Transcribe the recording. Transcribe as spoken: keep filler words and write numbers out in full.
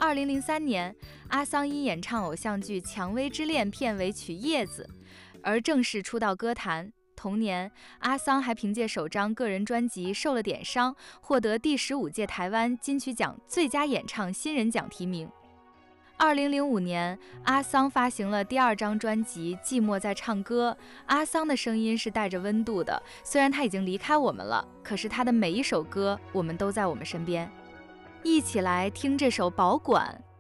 二零零三年，阿桑因演唱偶像剧《蔷薇之恋》片尾曲《叶子》而正式出道歌坛。同年，阿桑还凭借首张个人专辑《受了点伤》获得第十五届台湾金曲奖最佳演唱新人奖提名。二零零五年，阿桑发行了第二张专辑《寂寞在唱歌》。阿桑的声音是带着温度的，虽然他已经离开我们了，可是他的每一首歌，我们都在我们身边。一起来听这首《保管》。